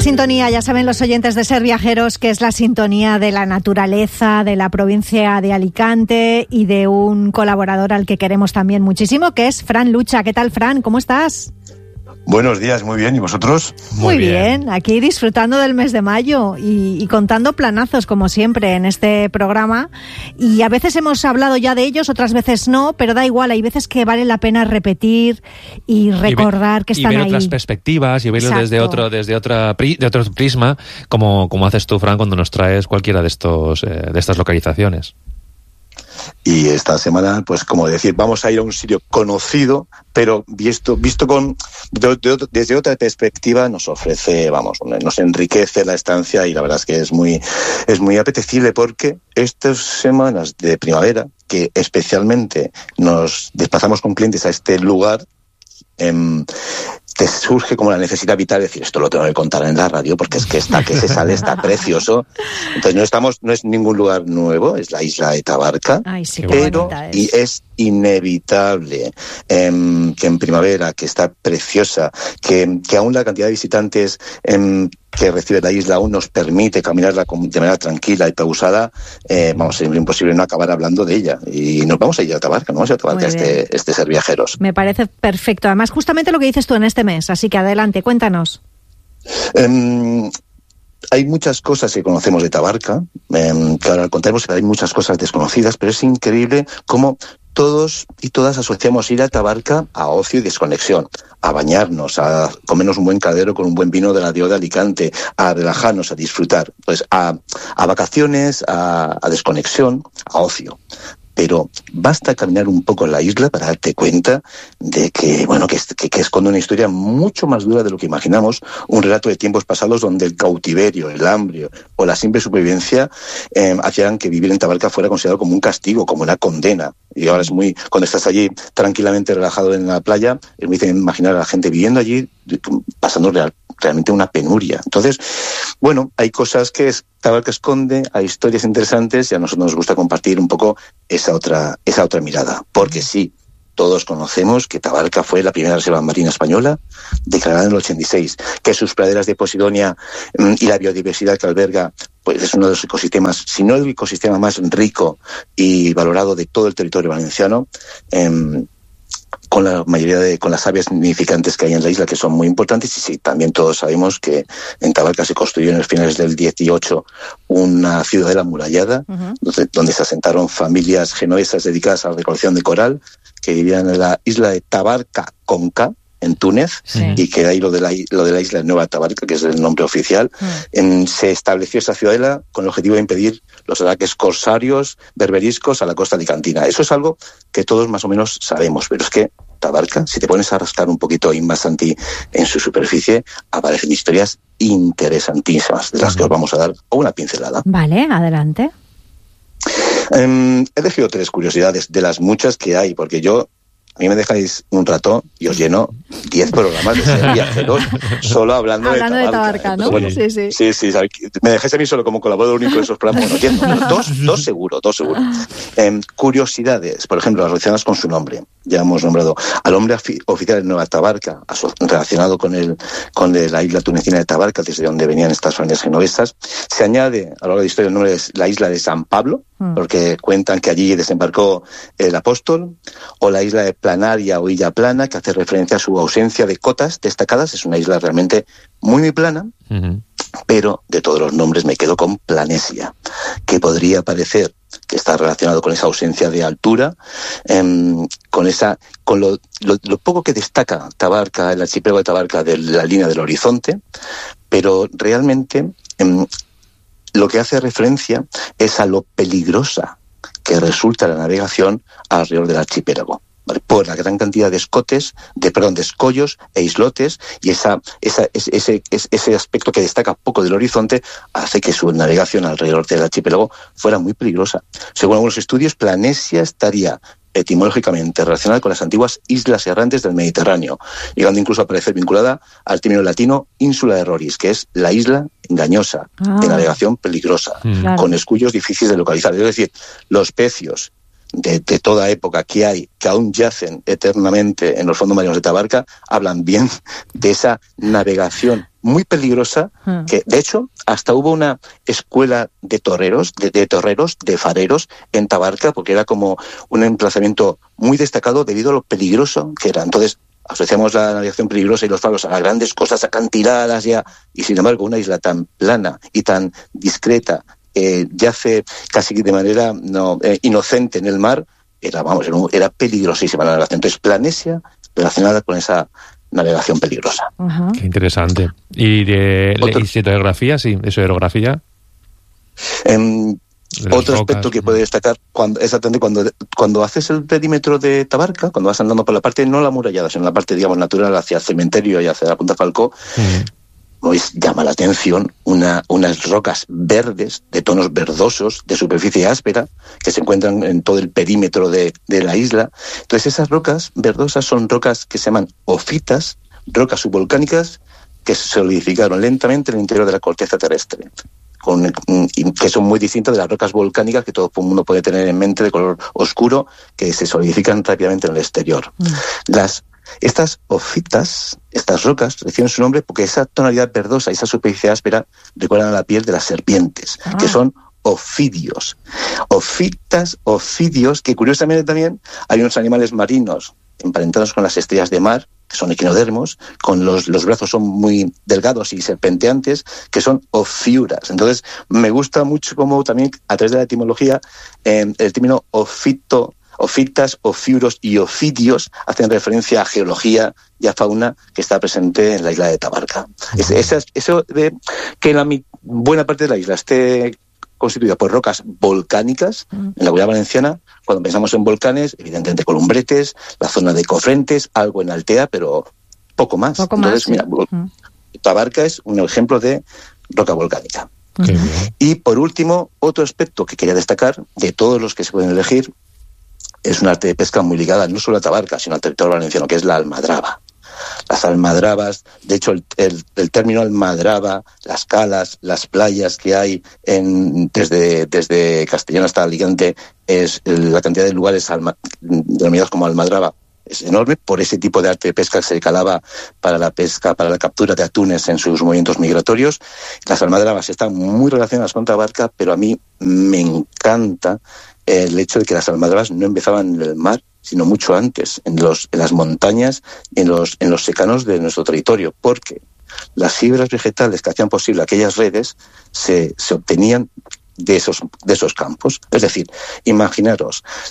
Esta sintonía, ya saben los oyentes de Ser Viajeros, que es la sintonía de la naturaleza, de la provincia de Alicante y de un colaborador al que queremos también muchísimo, que es Fran Lucha. ¿Qué tal, Fran? ¿Cómo estás? Buenos días, muy bien. ¿Y vosotros? Muy bien. Aquí disfrutando del mes de mayo y contando planazos, como siempre, en este programa. Y a veces hemos hablado ya de ellos, otras veces no, pero da igual. Hay veces que vale la pena repetir y recordar que están ahí. Y ver otras perspectivas y verlo desde otro prisma, como haces tú, Fran, cuando nos traes cualquiera de estas localizaciones. Y esta semana, pues como decir, vamos a ir a un sitio conocido, pero visto desde otra perspectiva, nos ofrece, nos enriquece la estancia, y la verdad es que es muy apetecible, porque estas semanas de primavera, que especialmente nos desplazamos con clientes a este lugar, te surge como la necesidad vital de decir, esto lo tengo que contar en la radio, porque es que se sale está precioso. Entonces no es ningún lugar nuevo, es la isla de Tabarca. Ay, sí, pero y es inevitable que en primavera, que está preciosa, que aún la cantidad de visitantes que recibe la isla aún nos permite caminarla de manera tranquila y pausada, es imposible no acabar hablando de ella. Y nos vamos a ir a Tabarca, este Ser Viajeros. Me parece perfecto. Además, justamente lo que dices tú en este mes, así que adelante, cuéntanos. Hay muchas cosas que conocemos de Tabarca, que ahora contaremos, pero hay muchas cosas desconocidas, pero es increíble cómo todos y todas asociamos ir a Tabarca a ocio y desconexión, a bañarnos, a comernos un buen caldero con un buen vino de la Dehora de Alicante, a relajarnos, a disfrutar, pues a vacaciones, a desconexión, a ocio. Pero basta caminar un poco en la isla para darte cuenta de que esconde una historia mucho más dura de lo que imaginamos, un relato de tiempos pasados donde el cautiverio, el hambre o la simple supervivencia hacían que vivir en Tabarca fuera considerado como un castigo, como una condena. Y ahora cuando estás allí tranquilamente relajado en la playa, es muy difícil imaginar a la gente viviendo allí, pasando realmente una penuria. Entonces, hay cosas que Tabarca esconde, hay historias interesantes, y a nosotros nos gusta compartir un poco esa otra mirada. Porque sí, todos conocemos que Tabarca fue la primera reserva marina española, declarada en el 86, que sus praderas de Posidonia y la biodiversidad que alberga, pues es uno de los ecosistemas, si no el ecosistema más rico y valorado de todo el territorio valenciano, con la mayoría con las aves nidificantes que hay en la isla, que son muy importantes. Y sí, también todos sabemos que en Tabarca se construyó en los finales del 18 una ciudadela amurallada, donde se asentaron familias genovesas dedicadas a la recolección de coral, que vivían en la isla de Tabarca Conca, en Túnez, y que de ahí lo de la isla de Nueva Tabarca, que es el nombre oficial. Se estableció esa ciudadela con el objetivo de impedir los ataques corsarios, berberiscos a la costa alicantina. Eso es algo que todos más o menos sabemos, pero es que Tabarca, si te pones a rascar un poquito más en su superficie, aparecen historias interesantísimas, de las que os vamos a dar una pincelada. Vale, adelante. He elegido 3 curiosidades de las muchas que hay, porque a mí me dejáis un rato y os lleno 10 programas de Ser Viajeros solo hablando de Tabarca, ¿no? Bueno, sí. Sí, me dejáis a mí solo como colaborador único de esos programas. Dos seguro. Curiosidades, por ejemplo, las relacionadas con su nombre. Ya hemos nombrado al hombre oficial de Nueva Tabarca, relacionado con la isla tunecina de Tabarca, desde donde venían estas familias genovesas. Se añade a lo largo de la historia el nombre de la isla de San Pablo, porque cuentan que allí desembarcó el apóstol, o la isla de Planaria o Illa Plana, que hace referencia a su ausencia de cotas destacadas. Es una isla realmente muy, muy plana, pero de todos los nombres me quedo con Planesia, que podría parecer que está relacionado con esa ausencia de altura, con lo poco que destaca Tabarca, el archipiélago de Tabarca, de la línea del horizonte, pero realmente lo que hace referencia es a lo peligrosa que resulta la navegación alrededor del archipiélago, ¿vale? Por la gran cantidad de escollos e islotes, y ese aspecto que destaca poco del horizonte hace que su navegación alrededor del archipiélago fuera muy peligrosa. Según algunos estudios, Planesia estaría etimológicamente relacionada con las antiguas islas errantes del Mediterráneo, llegando incluso a aparecer vinculada al término latino Insula Erroris, que es la isla engañosa, de navegación peligrosa, con escullos difíciles de localizar. Es decir, los pecios de toda época que aún yacen eternamente en los fondos marinos de Tabarca, hablan bien de esa navegación muy peligrosa, que de hecho hasta hubo una escuela de toreros, de fareros en Tabarca, porque era como un emplazamiento muy destacado debido a lo peligroso que era. Entonces asociamos la navegación peligrosa y los faros a las grandes costas acantiladas y sin embargo una isla tan plana y tan discreta, yace casi de manera inocente en el mar, era peligrosísima la navegación. Entonces Planesia relacionada con esa navegación peligrosa. Uh-huh. Qué interesante. ¿Y de hidrografía? Sí, de su hidrografía. Otro aspecto que puede destacar cuando haces el perímetro de Tabarca, cuando vas andando por la parte no la amurallada, sino la parte, digamos, natural hacia el cementerio y hacia la Punta Falcó, pues llama la atención unas rocas verdes, de tonos verdosos, de superficie áspera, que se encuentran en todo el perímetro de la isla. Entonces esas rocas verdosas son rocas que se llaman ofitas, rocas subvolcánicas que se solidificaron lentamente en el interior de la corteza terrestre, que son muy distintas de las rocas volcánicas que todo el mundo puede tener en mente de color oscuro, que se solidifican rápidamente en el exterior. Estas ofitas, estas rocas, reciben su nombre porque esa tonalidad verdosa y esa superficie áspera recuerdan a la piel de las serpientes, que son ofidios. Ofidios, que curiosamente también hay unos animales marinos emparentados con las estrellas de mar, que son equinodermos, con los brazos son muy delgados y serpenteantes, que son ofiuras. Entonces, me gusta mucho cómo también, a través de la etimología, el término ofitas, ofiuros y ofidios hacen referencia a geología y a fauna que está presente en la isla de Tabarca. Eso de que buena parte de la isla esté constituida por rocas volcánicas, en la Guayana Valenciana, cuando pensamos en volcanes, evidentemente Columbretes, la zona de Cofrentes, algo en Altea, pero poco más. Entonces, mira, Tabarca es un ejemplo de roca volcánica. Y por último, otro aspecto que quería destacar, de todos los que se pueden elegir, es un arte de pesca muy ligada no solo a Tabarca, sino al territorio valenciano, que es la almadraba. Las almadrabas, de hecho el término almadraba, las calas, las playas que hay desde Castellón hasta Alicante, la cantidad de lugares denominados como almadraba es enorme por ese tipo de arte de pesca que se calaba para la pesca, para la captura de atunes en sus movimientos migratorios. Las almadrabas están muy relacionadas con Tabarca, pero a mí me encanta el hecho de que las almadrabas no empezaban en el mar, sino mucho antes, en las montañas, en los secanos de nuestro territorio, porque las fibras vegetales que hacían posible aquellas redes se obtenían de esos campos. Es decir, imaginaros